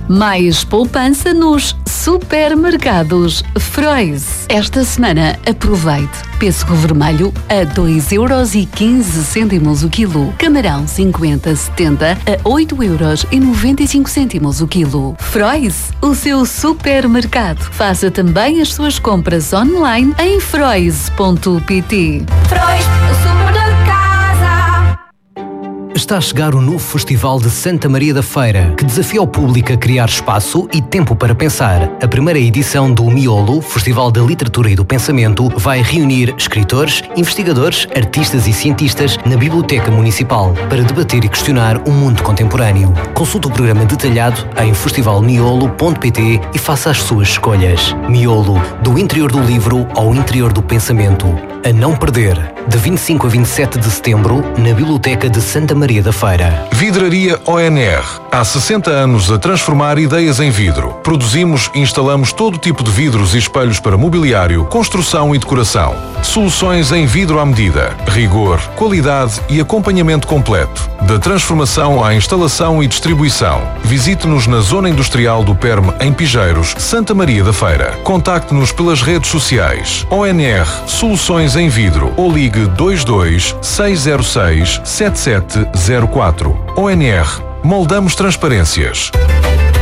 Mais poupança nos supermercados Frois. Esta semana aproveite. Pêssego vermelho a 2,15€ o quilo. Camarão 50-70 a 8,95€ o quilo. Frois, o seu supermercado. Faça também as suas compras online em frois.pt. Frois, o super da casa. Está a chegar o novo Festival de Santa Maria da Feira, que desafia o público a criar espaço e tempo para pensar. A primeira edição do Miolo, Festival da Literatura e do Pensamento, vai reunir escritores, investigadores, artistas e cientistas na Biblioteca Municipal para debater e questionar o mundo contemporâneo. Consulte o programa detalhado em festivalmiolo.pt e faça as suas escolhas. Miolo, do interior do livro ao interior do pensamento. A não perder, de 25 a 27 de setembro, na Biblioteca de Santa Maria da Feira. Vidraria ONR. Há 60 anos a transformar ideias em vidro. Produzimos e instalamos todo tipo de vidros e espelhos para mobiliário, construção e decoração. Soluções em vidro à medida. Rigor, qualidade e acompanhamento completo. Da transformação à instalação e distribuição. Visite-nos na Zona Industrial do Perme, em Pigeiros, Santa Maria da Feira. Contacte-nos pelas redes sociais. ONR Soluções em Vidro ou ligue 22 606 7704. ONR. Moldamos transparências.